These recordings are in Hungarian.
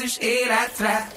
életre.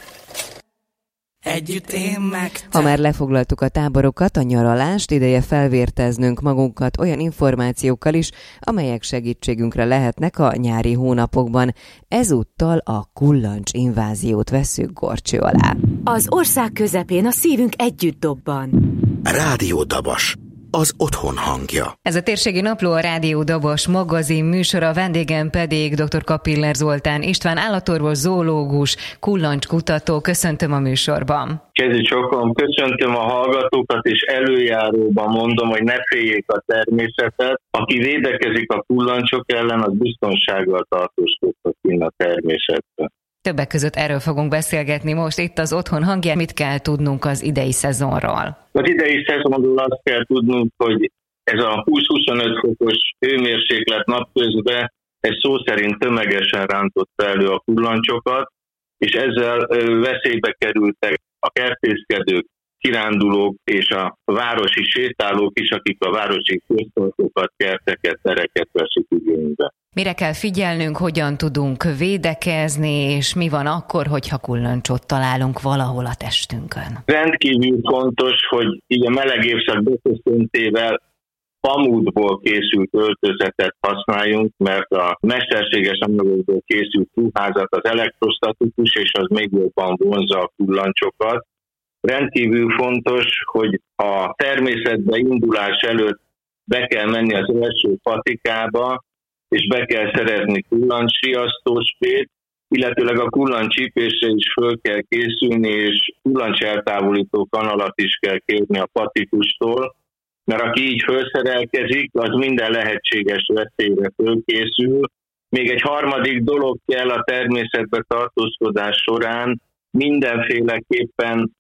Együtt én meg te. Ha már lefoglaltuk a táborokat, a nyaralást, ideje felvérteznünk magunkat olyan információkkal is, amelyek segítségünkre lehetnek a nyári hónapokban. Ezúttal a kullancs inváziót vesszük górcső alá. Az ország közepén a szívünk együtt dobban. Rádió Dabas, az otthon hangja. Ez a térségi napló a Rádió Dabas magazin műsora, vendégem pedig dr. Kapiller Zoltán István, állatorvos, zoológus, kullancskutató. Köszöntöm a műsorban. Kezi csokom, köszöntöm a hallgatókat, és előjáróban mondom, hogy ne féljék a természetet. Aki védekezik a kullancsok ellen, az biztonsággal tartózkodhat innen a természetben. Többek között erről fogunk beszélgetni most itt az Otthon hangján. Mit kell tudnunk az idei szezonról? Az idei szezonról azt kell tudnunk, hogy ez a 20-25 fokos hőmérséklet napközben ez szó szerint tömegesen rántotta elő a kullancsokat, és ezzel veszélybe kerültek a kertészkedők, kirándulók és a városi sétálók is, akik a városi köztartókat, kerteket, tereket veszik igénybe. Mire kell figyelnünk, hogyan tudunk védekezni, és mi van akkor, hogyha kullancsot találunk valahol a testünkön? Rendkívül fontos, hogy így a meleg évszak beköszöntével pamutból készült öltözetet használjunk, mert a mesterséges anyagokból készült ruházat az elektrostatikus, és az még jobban vonzza a kullancsokat. Rendkívül fontos, hogy a természetbe indulás előtt be kell menni az első patikába, és be kell szerezni kullancsriasztóspét, illetőleg a kullancscsípésre is föl kell készülni, és kullancseltávolító kanalat is kell kérni a patikustól, mert aki így felszerelkezik, az minden lehetséges veszélyre fölkészül. Még egy harmadik dolog kell a természetbe tartózkodás során, mindenféleképpen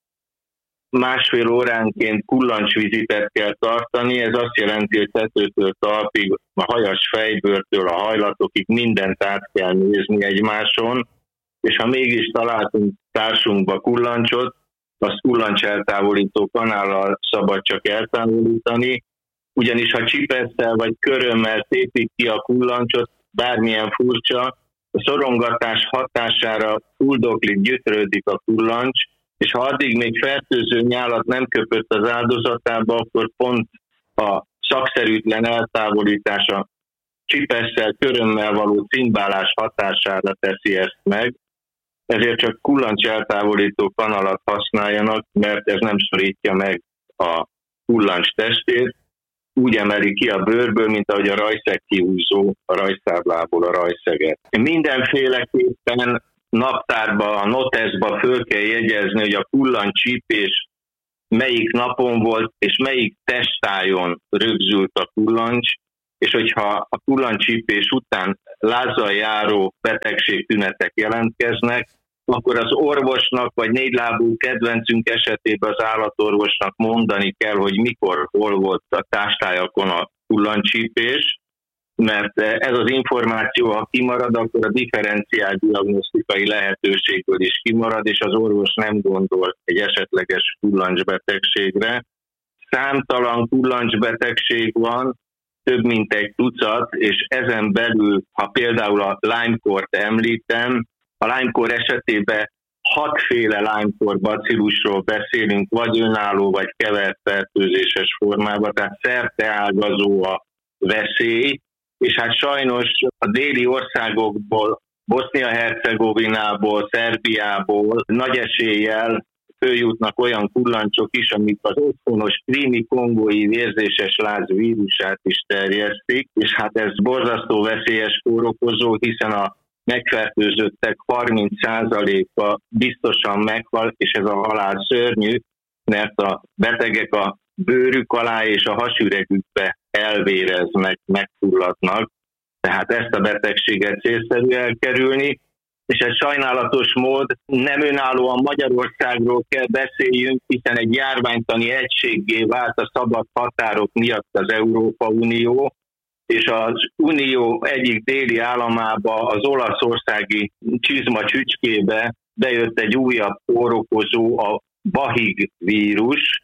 másfél óránként kullancsvizitet kell tartani, ez azt jelenti, hogy tetőtől talpig, a hajas fejbőrtől a hajlatokig mindent át kell nézni egymáson, és ha mégis találtunk társunkba kullancsot, azt kullancs-eltávolító kanállal szabad csak eltávolítani, ugyanis ha csipesszel vagy körömmel tépik ki a kullancsot, bármilyen furcsa, a szorongatás hatására fuldoklik, gyötrődik a kullancs, és ha addig még fertőző nyálat nem köpött az áldozatába, akkor pont a szakszerűtlen eltávolítása csipesszel, körömmel való cimbálás hatására teszi ezt meg. Ezért csak kullancs eltávolító kanalat használjanak, mert ez nem szorítja meg a kullancs testét, úgy emeli ki a bőrből, mint ahogy a rajszeg kihúzó a rajztáblából a rajszeget. Mindenféleképpen naptárba, a noteszba föl kell jegyezni, hogy a kullancscsípés melyik napon volt, és melyik testájon rögzült a kullancs, és hogyha a kullancscsípés után lázzal járó betegségtünetek jelentkeznek, akkor az orvosnak, vagy négylábú kedvencünk esetében az állatorvosnak mondani kell, hogy mikor, hol volt a tástályakon a kullancscsípés, mert ez az információ, ha kimarad, akkor a differenciált diagnosztikai lehetőségből is kimarad, és az orvos nem gondol egy esetleges kullancsbetegségre. Számtalan kullancsbetegség van, több mint egy tucat, és ezen belül, ha például a Lyme-kort említem, a Lyme-kor esetében 6 féle Lyme-kor bacillusról beszélünk, vagy önálló, vagy kevert fertőzéses formában, tehát szerteágazó a veszély, és hát sajnos a déli országokból, Bosznia-Hercegovinából, Szerbiából nagy eséllyel följutnak olyan kullancsok is, amik az otthonos krími-kongói vérzéses láz vírusát is terjesztik, és hát ez borzasztó veszélyes kórokozó, hiszen a megfertőzöttek 30%-a biztosan meghal, és ez a halál szörnyű, mert a betegek a bőrük alá és a hasüregükbe elvéreznek, megfulladnak, tehát ezt a betegséget célszerű elkerülni, és ez sajnálatos mód nem önállóan Magyarországról kell beszéljünk, hiszen egy járványtani egységgé vált a szabad határok miatt az Európa Unió, és az Unió egyik déli államába, az olaszországi csizma csücskébe bejött egy újabb kórokozó, a Bahig vírus.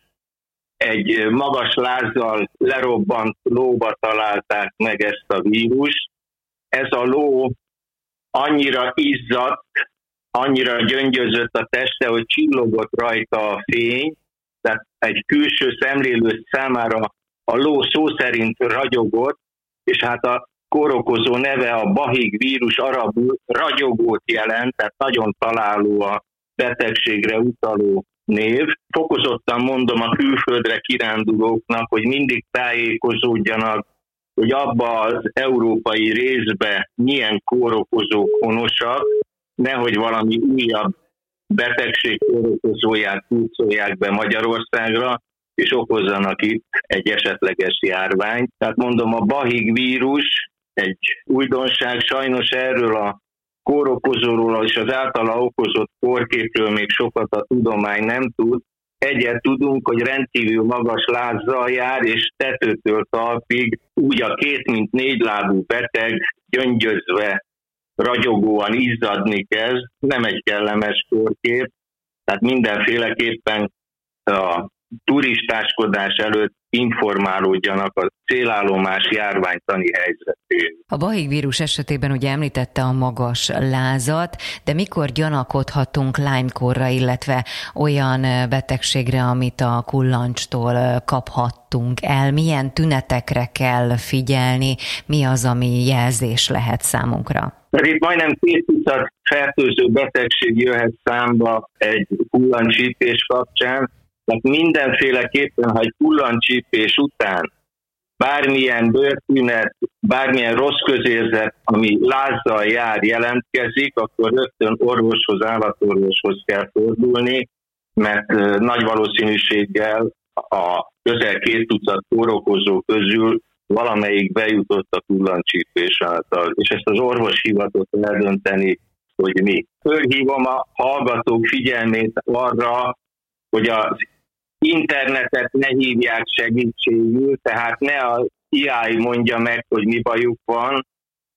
Egy magas lázzal lerobbant lóba találták meg ezt a vírust. Ez a ló annyira izzadt, annyira gyöngyözött a teste, hogy csillogott rajta a fény, tehát egy külső szemlélő számára a ló szó szerint ragyogott, és hát a kórokozó neve a bahig vírus arabul ragyogót jelent, tehát nagyon találó a betegségre utaló név. Fokozottan mondom a külföldre kirándulóknak, hogy mindig tájékozódjanak, hogy abba az európai részbe milyen kórokozók honosak, nehogy valami újabb betegség kórokozóját kulcolják be Magyarországra, és okozzanak itt egy esetleges járványt. Tehát mondom, a bahig vírus egy újdonság, sajnos erről a kórokozóról és az általa okozott kórképről még sokat a tudomány nem tud. Egyet tudunk, hogy rendkívül magas lázzal jár, és tetőtől talpig úgy a 2, mint 4 lábú beteg gyöngyözve, ragyogóan izzadni kezd. Nem egy kellemes kórkép, tehát mindenféleképpen a turistáskodás előtt informálódjanak a célállomás járványtani helyzetén. A bahig vírus esetében ugye említette a magas lázat, de mikor gyanakodhatunk Lyme-kórra, illetve olyan betegségre, amit a kullancstól kaphattunk el? Milyen tünetekre kell figyelni? Mi az, ami jelzés lehet számunkra? Mert itt majdnem 200 fertőző betegség jöhet számba egy kullancsípés kapcsán. Tehát mindenféleképpen, ha egy kullancsípés után bármilyen bőrtünet, bármilyen rossz közérzet, ami lázzal jár, jelentkezik, akkor rögtön orvoshoz, állatorvoshoz kell fordulni, mert nagy valószínűséggel a közel 200 kórokozó közül valamelyik bejutott a kullancsípés által, és ezt az orvos hivatott eldönteni, hogy mi. Fölhívom a hallgatók figyelmét arra, hogy az internetet ne hívják segítségül, tehát ne az AI mondja meg, hogy mi bajuk van,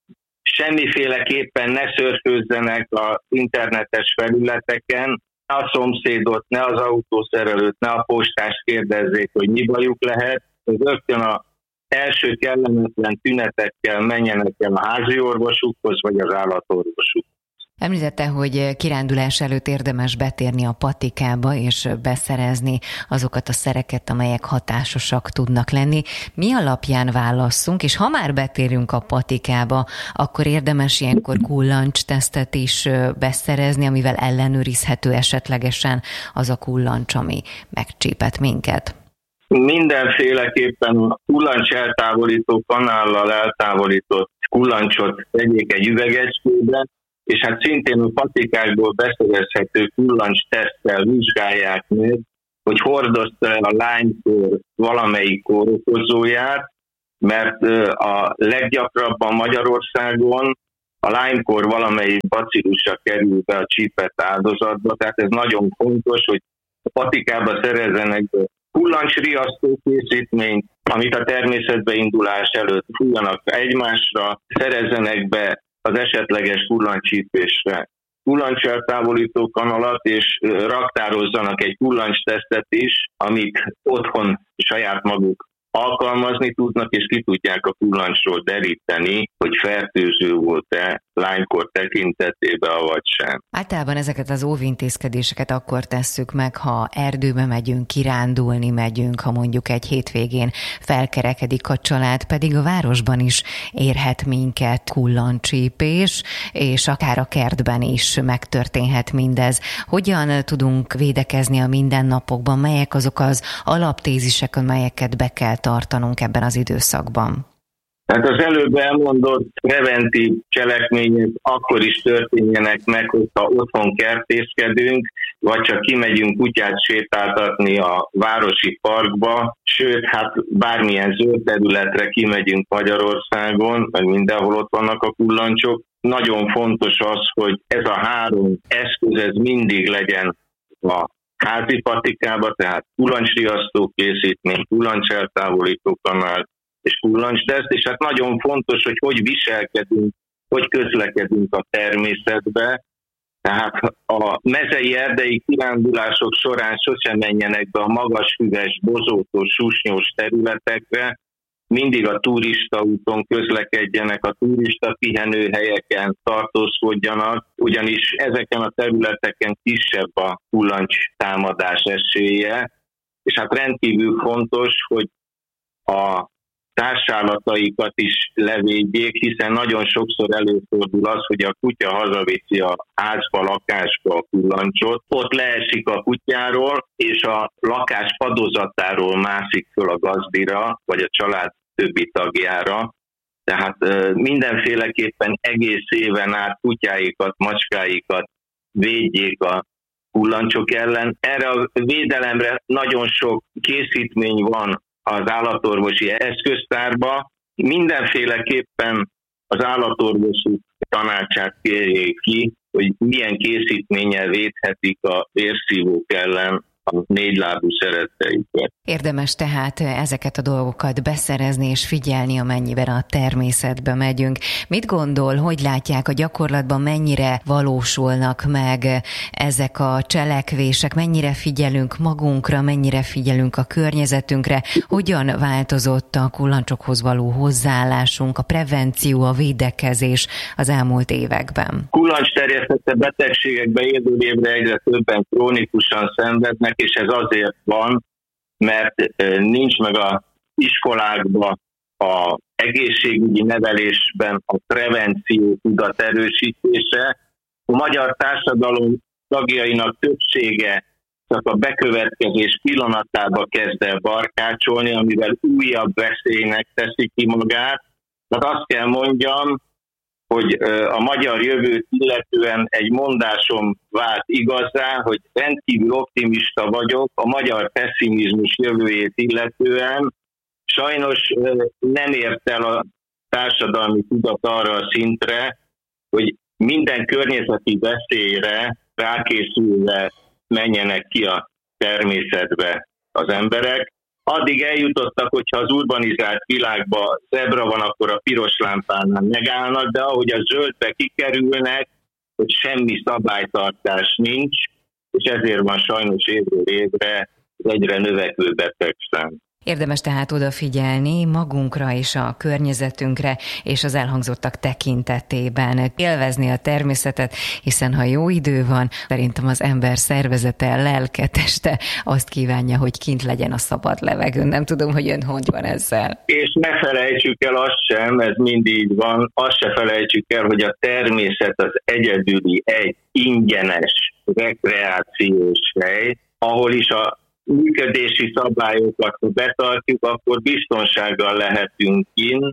semmiféleképpen ne szörfőzzenek az internetes felületeken, ne a szomszédot, ne az autószerelőt, ne a postást kérdezzék, hogy mi bajuk lehet, rögtön az első kellemetlen tünetekkel menjenek el a házi orvosukhoz, vagy az állatorvosukhoz. Említette, hogy kirándulás előtt érdemes betérni a patikába és beszerezni azokat a szereket, amelyek hatásosak tudnak lenni. Mi alapján válasszunk, és ha már betérünk a patikába, akkor érdemes ilyenkor kullancstesztet is beszerezni, amivel ellenőrizhető esetlegesen az a kullancs, ami megcsípett minket. Mindenféleképpen a kullancs eltávolító kanállal eltávolított kullancsot tegyék egy üvegecskébe, és hát szintén a patikákból beszerezhető kullancs-teszttel vizsgálják meg, hogy hordozta a Lyme-kór valamelyik kórokozóját, mert a leggyakrabban Magyarországon a Lyme-kór valamelyik bacillusa kerül be a csípett áldozatba, tehát ez nagyon fontos, hogy a patikába szerezzenek be kullancsriasztó készítményt, amit a természetbe indulás előtt fújjanak egymásra, szerezzenek be az esetleges kullancsípésre kullancseltávolító kanalat, és raktározzanak egy kullancstesztet is, amit otthon saját maguk alkalmazni tudnak, és ki tudják a kullancsról deríteni, hogy fertőző volt-e Lyme-kór tekintetében, vagy sem. Általában ezeket az óvintézkedéseket akkor tesszük meg, ha erdőbe megyünk, kirándulni megyünk, ha mondjuk egy hétvégén felkerekedik a család, pedig a városban is érhet minket kullancsípés, és akár a kertben is megtörténhet mindez. Hogyan tudunk védekezni a mindennapokban? Melyek azok az alaptézisek, amelyeket be kell tartanunk ebben az időszakban? Hát az előbb elmondott preventív cselekmények akkor is történjenek meg, hogyha otthon kertészkedünk, vagy csak kimegyünk kutyát sétáltatni a városi parkba, sőt, hát bármilyen zöld területre kimegyünk Magyarországon, meg mindenhol ott vannak a kullancsok. Nagyon fontos az, hogy ez a 3 eszköz ez mindig legyen a házi patikába, tehát kullancsriasztó készítmény, kullancseltávolító kanál és kullancsdeszt, és hát nagyon fontos, hogy viselkedünk, hogy közlekedünk a természetbe, tehát a mezei erdei kirándulások során sosem menjenek be a magasfüves, bozótós, susnyós területekre, mindig a turista úton közlekedjenek, a turista pihenőhelyeken tartózkodjanak, ugyanis ezeken a területeken kisebb a kullancs támadás esélye, és hát rendkívül fontos, hogy a társállataikat is levédjék, hiszen nagyon sokszor előfordul az, hogy a kutya hazaviszi a házba, lakásba a kullancsot, ott leesik a kutyáról, és a lakás padozatáról mászik föl a gazdira, vagy a család többi tagjára. Tehát mindenféleképpen egész éven át kutyáikat, macskáikat védjék a kullancsok ellen. Erre a védelemre nagyon sok készítmény van az állatorvosi eszköztárba. Mindenféleképpen az állatorvosi tanácsát kérjék ki, hogy milyen készítménnyel védhetik a vérszívók ellen a négylábú szeretteiket. Érdemes tehát ezeket a dolgokat beszerezni és figyelni, amennyiben a természetbe megyünk. Mit gondol, hogy látják a gyakorlatban, mennyire valósulnak meg ezek a cselekvések, mennyire figyelünk magunkra, mennyire figyelünk a környezetünkre, hogyan változott a kullancsokhoz való hozzáállásunk, a prevenció, a védekezés az elmúlt években? Kullancs-terjesztett betegségekben évről évre egyre többen krónikusan szenvednek, és ez azért van, mert nincs meg az iskolákban, az egészségügyi nevelésben a prevenció tudat erősítése. A magyar társadalom tagjainak többsége csak a bekövetkezés pillanatában kezd el barkácsolni, amivel újabb veszélynek teszi ki magát. Tehát azt kell mondjam, hogy a magyar jövőt illetően egy mondásom vált igazá, hogy rendkívül optimista vagyok a magyar pessimizmus jövőjét illetően. Sajnos nem ért el a társadalmi tudat arra a szintre, hogy minden környezeti veszélyre rákészülve menjenek ki a természetbe az emberek. Addig eljutottak, hogyha az urbanizált világban zebra van, akkor a piros lámpánál megállnak, de ahogy a zöldbe kikerülnek, hogy semmi szabálytartás nincs, és ezért van sajnos évről évre egyre növekvő betegszám. Érdemes tehát odafigyelni magunkra és a környezetünkre, és az elhangzottak tekintetében élvezni a természetet, hiszen ha jó idő van, szerintem az ember szervezete, lelke, teste azt kívánja, hogy kint legyen a szabad levegőn. Nem tudom, hogy ön hogy van ezzel. És ne felejtsük el azt sem, ez mindig van, azt se felejtsük el, hogy a természet az egyedüli egy ingyenes rekreációs hely, ahol is a működési szabályokat, ha betartjuk, akkor biztonsággal lehetünk kint.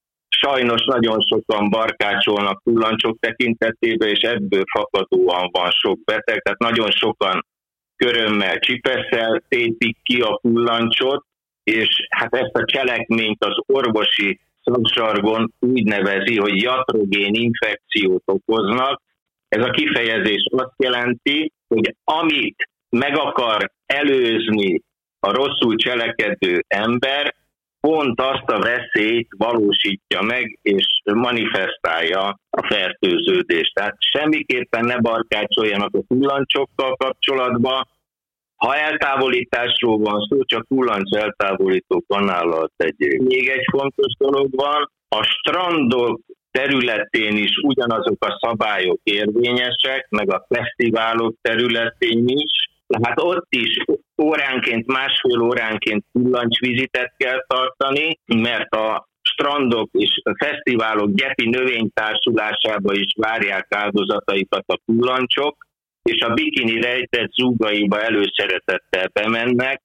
Sajnos nagyon sokan barkácsolnak kullancsok tekintetében, és ebből fakadóan van sok beteg, tehát nagyon sokan körömmel, csipesszel tépik ki a kullancsot, és hát ezt a cselekményt az orvosi szakszargon úgy nevezi, hogy iatrogén infekciót okoznak. Ez a kifejezés azt jelenti, hogy amit meg akar előzni a rosszul cselekedő ember, pont azt a veszélyt valósítja meg, és manifestálja a fertőződést. Tehát semmiképpen ne barkácsoljanak a kullancsokkal kapcsolatban. Ha eltávolításról van szó, csak kullancs eltávolító kanállal tegyék. Még egy fontos dolog van, a strandok területén is ugyanazok a szabályok érvényesek, meg a fesztiválok területén is. Hát ott is óránként, másfél óránként kullancsvizitet kell tartani, mert a strandok és a fesztiválok gyepi növénytársulásába is várják áldozataikat a kullancsok, és a bikini rejtett zúgaiba előszeretettel bemennek.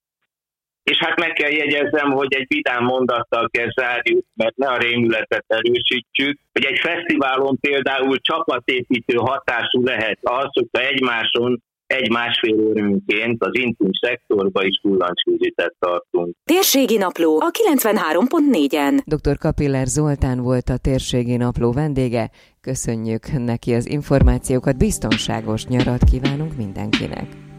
És hát meg kell jegyeznem, hogy egy vidám mondattal kell zárjuk, mert ne a rémületet erősítsük, hogy egy fesztiválon például csapatépítő hatású lehet az, hogyha egymáson egy-másfél óránként az intim szektorba is kullancsvizitet tartunk. Térségi Napló a 93.4-en. Dr. Kapiller Zoltán volt a Térségi Napló vendége. Köszönjük neki az információkat, biztonságos nyarat kívánunk mindenkinek.